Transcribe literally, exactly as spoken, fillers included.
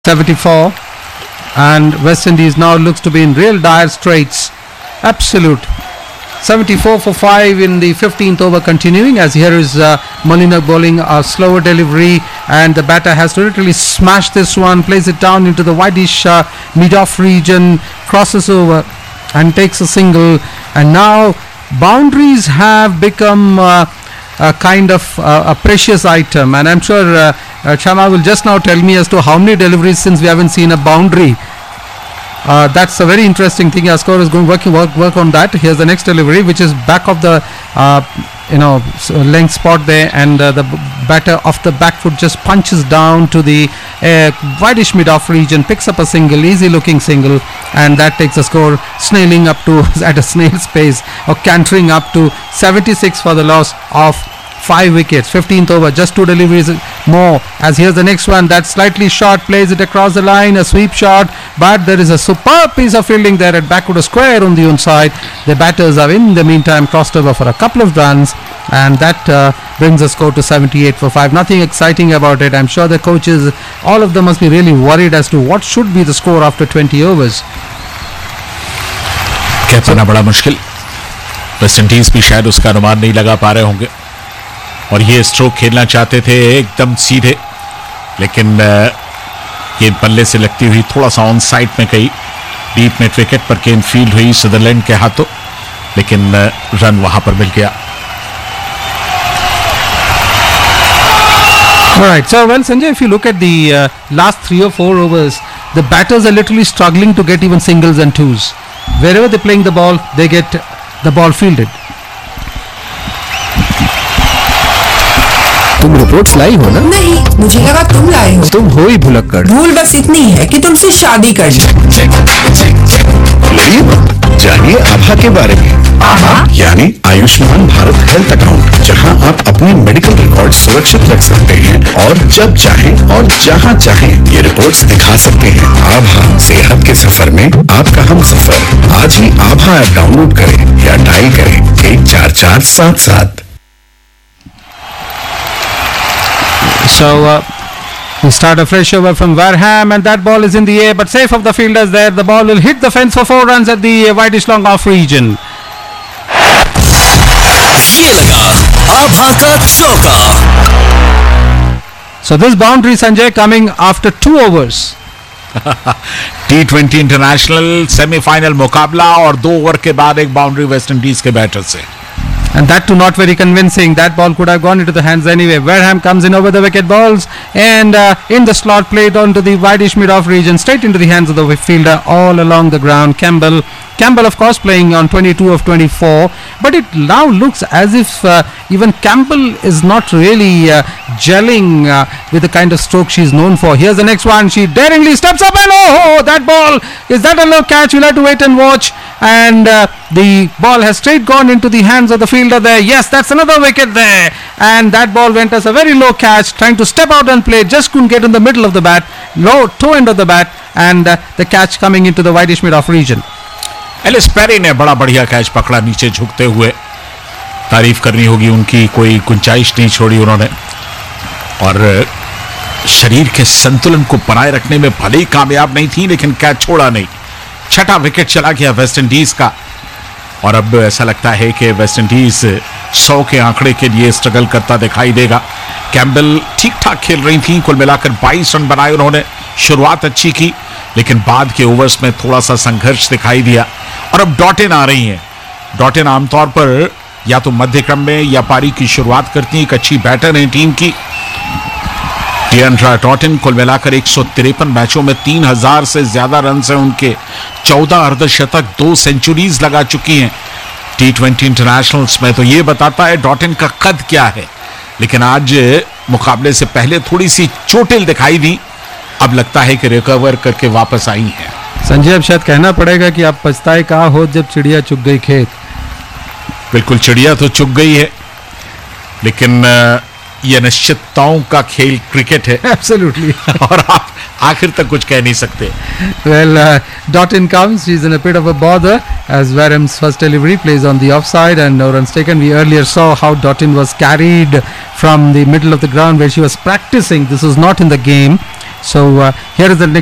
seventy-four, and West Indies now looks to be in real dire straits. Absolute seventy-four for five in the fifteenth over, continuing as here is uh, Molina bowling a slower delivery, and the batter has to literally smash this one, plays it down into the wideish uh, mid-off region, crosses over and takes a single. And now boundaries have become uh, a kind of uh, a precious item, and I'm sure uh, uh, Chama will just now tell me as to how many deliveries since we haven't seen a boundary. Uh, that's a very interesting thing. Our scorer is going working work work on that. Here's the next delivery, which is back of the uh, you know length spot there, and uh, the batter off the back foot just punches down to the uh, wideish mid-off region, picks up a single, easy looking single, and that takes the score snailing up to at a snail's pace, or cantering up to seventy-six for the loss of five wickets. fifteenth over, just two deliveries more, as here's the next one that's slightly short, plays it across the line, a sweep shot, but there is a superb piece of fielding there at backward square on the onside. The batters have in the meantime crossed over for a couple of runs, and that uh, brings the score to seventy-eight for five. Nothing exciting about it. I'm sure the coaches, all of them must be really worried as to what should be the score after twenty overs. कहना बड़ा मुश्किल, West Indies भी शायद उसका अनुमान नहीं लगा पा रहे होंगे, और ये स्ट्रोक खेलना चाहते थे एकदम सीधे, लेकिन गेंद पल्ले से लगती हुई थोड़ा सा ऑन साइड में गई, डीप मिड विकेट पर गेंद फील्ड हुई सदरलैंड के हाथों, लेकिन रन वहां पर मिल गया. All right, so well, Sanjay, if you look at the uh, last three or four overs, the batters are literally struggling to get even singles and twos. Wherever they're playing the ball, they get the ball fielded. तुम reports लाई हो ना? नहीं, मुझे लगा तुम लाए हो. तुम हो ही भुलक्कड़. भूल बस इतनी है कि तुमसे शादी कर ली. जानिए आभा के बारे में. आभा यानी आयुष्मान भारत हेल्थ अकाउंट, जहां आप अपने मेडिकल रिकॉर्ड सुरक्षित रख सकते हैं और जब चाहें और जहां चाहें ये रिपोर्ट्स दिखा सकते हैं. आभा, सेहत के सफर में आपका हम सफर. आज ही आभा ऐप डाउनलोड करें या डायल करें एक चार चार सात सात. So uh, we start a fresh over from Wareham, and that ball is in the air, but safe of the fielders there. The ball will hit the fence for four runs at the uh, wideish long off region. ये लगा आभा का चौका. So this boundary, Sanjay, coming after two overs. T twenty international semifinal मुकाबला और दो over के बाद एक बाउंड्री वेस्ट इंडीज के बैटर से. And that too not very convincing. That ball could have gone into the hands anyway. Wareham comes in over the wicket balls, and uh, in the slot played onto the wideish mid-off region, straight into the hands of the fielder all along the ground. Campbell, Campbell of course playing on twenty-two of twenty-four, but it now looks as if uh, even Campbell is not really uh, gelling uh, with the kind of stroke she's known for. Here's the next one. She daringly steps up, and oh, that ball, is that a low catch? We'll have to wait and watch. And uh, the ball has straight gone into the hands of the fielder there. Yes, that's another wicket there, and that ball went as a very low catch, trying to step out and play, just couldn't get in the middle of the bat, low toe end of the bat, and uh, the catch coming into the wideish mid-off region. Ellyse Perry ने बड़ा बढ़िया catch पकड़ा नीचे झुकते हुए. तारीफ करनी होगी उनकी, कोई गुंजाइश नहीं छोड़ी उन्होंने, और शरीर के संतुलन को बनाए रखने में भले ही कामयाब नहीं थी, लेकिन कैच छोड़ा नहीं. छठा विकेट चला गया वेस्ट इंडीज का, और अब ऐसा लगता है कि वेस्ट इंडीज सौ के आंकड़े के लिए स्ट्रगल करता दिखाई देगा. कैम्बल ठीक ठाक खेल रही थी, कुल मिलाकर बाईस रन बनाए उन्होंने. शुरुआत अच्छी की, लेकिन बाद के ओवर्स में थोड़ा सा संघर्ष दिखाई दिया. और अब डॉटिन आ रही हैं. डॉटिन आमतौर पर या तो मध्य क्रम में या पारी की शुरुआत करती है. एक अच्छी बैटर है टीम की. डिएंड्रा डॉटिन कुल मिलाकर एक सौ तिरपन मैचों में तीन हजार से ज्यादा रन हैं उनके. चौदह अर्धशतक, दो सेंचुरीज लगा चुकी हैं टी ट्वेंटी इंटरनेशनल्स में. तो ये बताता है डॉटिन का कद क्या है. लेकिन आज मुकाबले से पहले थोड़ी सी चोटिल दिखाई दी. अब लगता है कि रिकवर करके वापस आई हैं. संजय, अब शायद कहना पड़ेगा कि आप पछताए कहा हो जब चिड़िया चुग गई खेत. बिल्कुल, चिड़िया तो चुग गई है, लेकिन ये निश्चितताओं का खेल क्रिकेट है. Absolutely. और आप आखिर तक कुछ कह नहीं सकते. Well, uh, Dottin comes. She's in a bit of a bother as Wareham's first delivery plays on the offside and no runs taken. We earlier saw how Dottin was carried from the middle of the ground where she was practicing. This was not in the game. So uh, here is the next